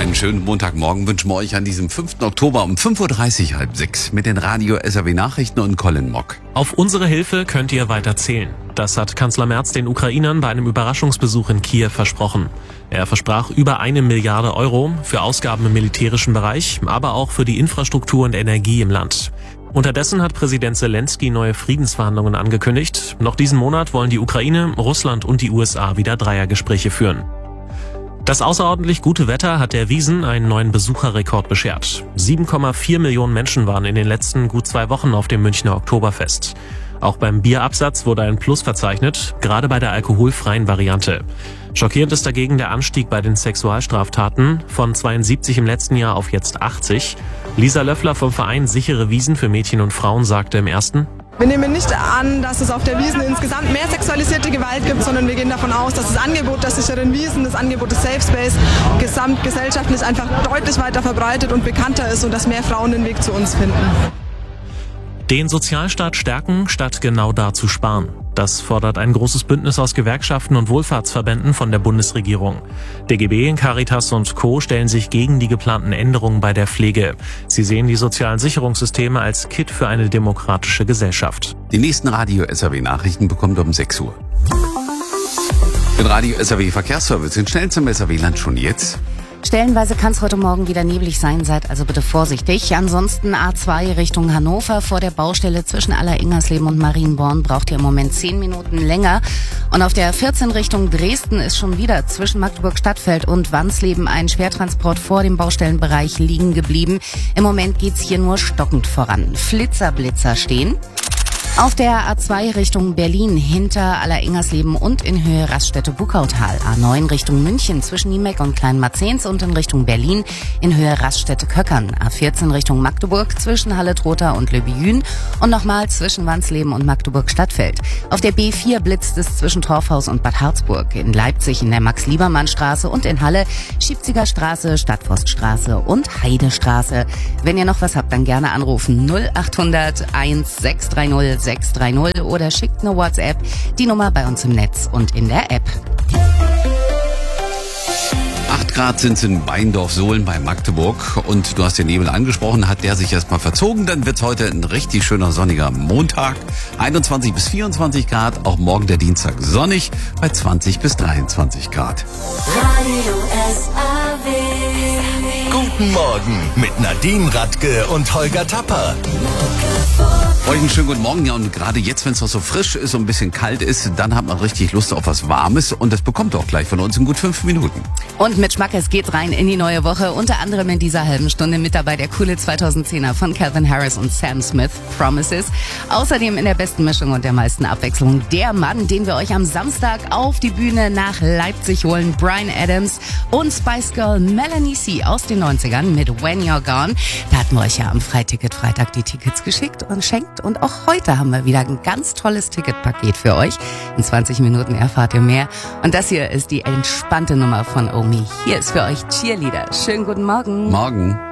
Einen schönen Montagmorgen wünschen wir euch an diesem 5. Oktober um 5.30 Uhr, halb 6 mit den Radio SAW Nachrichten und Colin Mock. Auf unsere Hilfe könnt ihr weiter zählen. Das hat Kanzler Merz den Ukrainern bei einem Überraschungsbesuch in Kiew versprochen. Er versprach über 1 Milliarde Euro für Ausgaben im militärischen Bereich, aber auch für die Infrastruktur und Energie im Land. Unterdessen hat Präsident Zelensky neue Friedensverhandlungen angekündigt. Noch diesen Monat wollen die Ukraine, Russland und die USA wieder Dreiergespräche führen. Das außerordentlich gute Wetter hat der Wiesn einen neuen Besucherrekord beschert. 7,4 Millionen Menschen waren in den letzten gut 2 Wochen auf dem Münchner Oktoberfest. Auch beim Bierabsatz wurde ein Plus verzeichnet, gerade bei der alkoholfreien Variante. Schockierend ist dagegen der Anstieg bei den Sexualstraftaten von 72 im letzten Jahr auf jetzt 80. Lisa Löffler vom Verein Sichere Wiesn für Mädchen und Frauen sagte im ersten: Wir nehmen nicht an, dass es auf der Wiesn insgesamt mehr sexualisierte Gewalt gibt, sondern wir gehen davon aus, dass das Angebot der sicheren Wiesn, das Angebot des Safe Space, gesamtgesellschaftlich einfach deutlich weiter verbreitet und bekannter ist und dass mehr Frauen den Weg zu uns finden. Den Sozialstaat stärken, statt genau da zu sparen. Das fordert ein großes Bündnis aus Gewerkschaften und Wohlfahrtsverbänden von der Bundesregierung. DGB, Caritas und Co. stellen sich gegen die geplanten Änderungen bei der Pflege. Sie sehen die sozialen Sicherungssysteme als Kit für eine demokratische Gesellschaft. Die nächsten Radio SAW Nachrichten bekommt ihr um 6 Uhr. Den Radio SAW Verkehrsservice in schnellstem SAW-Land schon jetzt. Stellenweise kann es heute Morgen wieder neblig sein, seid also bitte vorsichtig. Ansonsten A2 Richtung Hannover vor der Baustelle zwischen Aller-Ingersleben und Marienborn braucht ihr im Moment 10 Minuten länger. Und auf der 14 Richtung Dresden ist schon wieder zwischen Magdeburg-Stadtfeld und Wansleben ein Schwertransport vor dem Baustellenbereich liegen geblieben. Im Moment geht's hier nur stockend voran. Flitzer stehen. Auf der A2 Richtung Berlin hinter Aller-Ingersleben und in Höhe Raststätte-Buckautal. A9 Richtung München zwischen Niemeck und Kleinmarzens und in Richtung Berlin in Höhe Raststätte-Köckern. A14 Richtung Magdeburg zwischen Halle-Trotha und Löbejün und nochmal zwischen Wansleben und Magdeburg-Stadtfeld. Auf der B4 blitzt es zwischen Torfhaus und Bad Harzburg. In Leipzig in der Max-Liebermann-Straße und in Halle Schiebziger Straße, Stadtforststraße und Heidestraße. Wenn ihr noch was habt, dann gerne anrufen 0800 1630 630 oder schickt eine WhatsApp, die Nummer bei uns im Netz und in der App. 8 Grad sind es in Beindorf-Sohlen bei Magdeburg und du hast den Nebel angesprochen, hat der sich erstmal verzogen, dann wird's heute ein richtig schöner sonniger Montag, 21 bis 24 Grad, auch morgen der Dienstag sonnig bei 20 bis 23 Grad. Radio SAW. Guten Morgen mit Nadine Radke und Holger Tapper. Euch einen schönen guten Morgen. Ja, und gerade jetzt, wenn es noch so frisch ist und ein bisschen kalt ist, dann hat man richtig Lust auf was Warmes und das bekommt ihr auch gleich von uns in gut 5 Minuten. Und mit Schmackes geht's rein in die neue Woche. Unter anderem in dieser halben Stunde mit dabei der coole 2010er von Calvin Harris und Sam Smith, Promises. Außerdem in der besten Mischung und der meisten Abwechslung der Mann, den wir euch am Samstag auf die Bühne nach Leipzig holen, Bryan Adams und Spice Girl Melanie C. aus den 90ern mit When You're Gone. Da hatten wir euch ja am Freitag die Tickets geschickt und schenkt. Und auch heute haben wir wieder ein ganz tolles Ticketpaket für euch. In 20 Minuten erfahrt ihr mehr. Und das hier ist die entspannte Nummer von Omi. Hier ist für euch Cheerleader. Schönen guten Morgen. Morgen.